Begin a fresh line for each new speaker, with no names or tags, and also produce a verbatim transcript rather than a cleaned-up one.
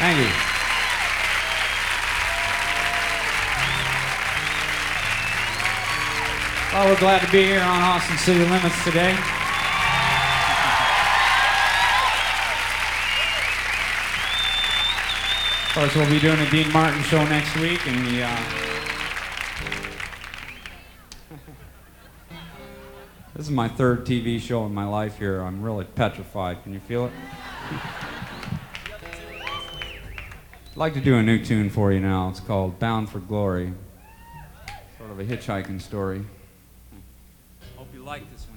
Thank you. Well, we're glad to be here on Austin City Limits today. Of course, we'll be doing a Dean Martin show next week, and we, uh... this is my third T V show in my life here. I'm really petrified. Can you feel it? I'd like to do a new tune for you now. It's called Bound for Glory. Sort of a hitchhiking story. Hope you like this one.